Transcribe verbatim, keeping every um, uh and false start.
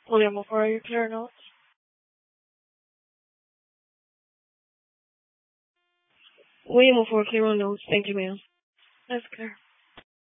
William, for your clear notes. William, for clear notes. Thank you, ma'am. That's clear.